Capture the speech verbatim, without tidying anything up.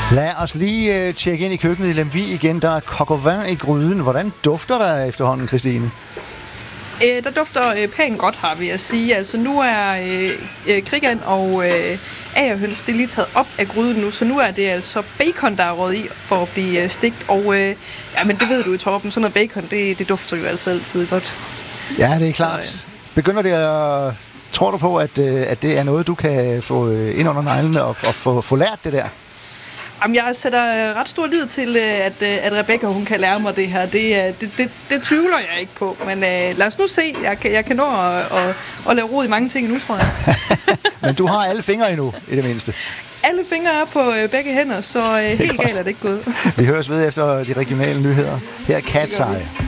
Lad os lige øh, tjekke ind i køkkenet i Lemvig igen. Der er coq au vin i gryden. Hvordan dufter der efterhånden, Christine? Øh, der dufter øh, pænt godt, har vi at sige. Altså nu er øh, øh, krigan og øh, agerhøns, det er lige taget op af gryden nu, så nu er det altså bacon, der er røget i for at blive øh, stegt. Og øh, ja, men det ved du i Torben, sådan noget bacon, det, det dufter jo altså altid godt. Ja, det er klart. Så, øh. Begynder det at... Tror du på, at, øh, at det er noget, du kan få øh, ind under neglene og, og få, få lært det der? Jamen, jeg sætter ret stor lid til, at, at Rebecca, hun kan lære mig det her. Det, det, det, det tvivler jeg ikke på. Men uh, lad os nu se. Jeg kan, jeg kan nå at, at, at lave rod i mange ting nu, tror jeg. Men du har alle fingre endnu, i det mindste. Alle fingre er på uh, begge hænder, så uh, helt galt er det ikke gået. Vi høres ved efter de regionale nyheder. Her er Cat's Eye.